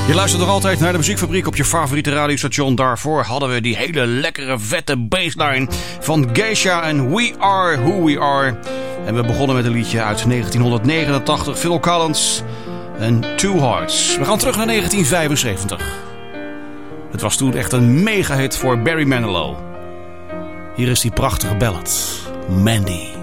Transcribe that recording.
Je luistert nog altijd naar de Muziekfabriek op je favoriete radiostation. Daarvoor hadden we die hele lekkere vette bassline van Geisha en We Are Who We Are. En we begonnen met een liedje uit 1989, Phil Collins en Two Hearts. We gaan terug naar 1975. Het was toen echt een mega hit voor Barry Manilow. Hier is die prachtige ballad, Mandy.